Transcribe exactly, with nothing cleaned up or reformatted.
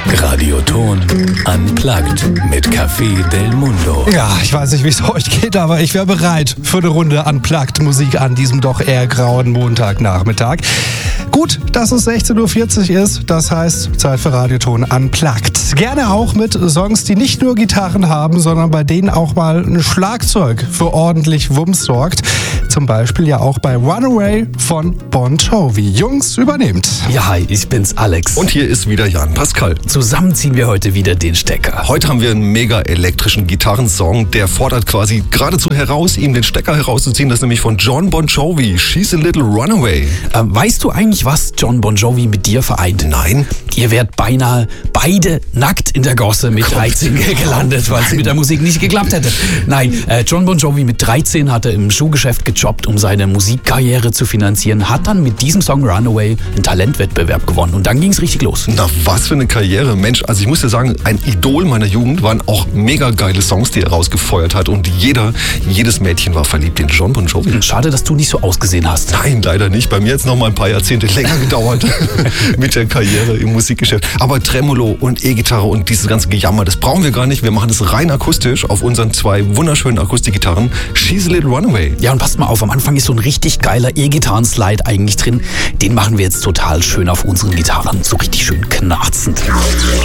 Radioton Unplugged mit Café Del Mundo. Ja, ich weiß nicht, wie es euch geht, aber ich wäre bereit für eine Runde Unplugged Musik an diesem doch eher grauen Montagnachmittag. Gut, dass es sechzehn Uhr vierzig ist, das heißt Zeit für Radioton Unplugged. Gerne auch mit Songs, die nicht nur Gitarren haben, sondern bei denen auch mal ein Schlagzeug für ordentlich Wumms sorgt. Zum Beispiel ja auch bei Runaway von Bon Jovi. Jungs, übernehmt. Ja, hi, ich bin's Alex. Und hier ist wieder Jan Pascal. Zusammen ziehen wir heute wieder den Stecker. Heute haben wir einen mega elektrischen Gitarrensong, der fordert quasi geradezu heraus, ihm den Stecker herauszuziehen. Das ist nämlich von John Bon Jovi, She's a Little Runaway. Ähm, weißt du eigentlich, was John Bon Jovi mit dir vereint? Nein. Ihr werdet beinahe beide nackt in der Gosse mit dreizehn gelandet, weil es mit der Musik nicht geklappt hätte. Nein, äh, John Bon Jovi mit dreizehn hat er im Schuhgeschäft gejobbt, um seine Musikkarriere zu finanzieren, hat dann mit diesem Song Runaway einen Talentwettbewerb gewonnen und dann ging es richtig los. Na, was für eine Karriere, Mensch. Also ich muss dir sagen, ein Idol meiner Jugend, waren auch mega geile Songs, die er rausgefeuert hat und jeder, jedes Mädchen war verliebt in John Bon Jovi. Schade, dass du nicht so ausgesehen hast. Nein, leider nicht. Bei mir hat es noch mal ein paar Jahrzehnte länger gedauert mit der Karriere im Musikgeschäft. Aber Tremolo und E-Gitarre und dieses ganze Gejammer, das brauchen wir gar nicht. Wir machen es rein akustisch auf unseren zwei wunderschönen Akustikgitarren. She's a Little Runaway. Ja, und passt mal auf, am Anfang ist so ein richtig geiler E-Gitarren-Slide eigentlich drin. Den machen wir jetzt total schön auf unseren Gitarren. So richtig schön knarzend.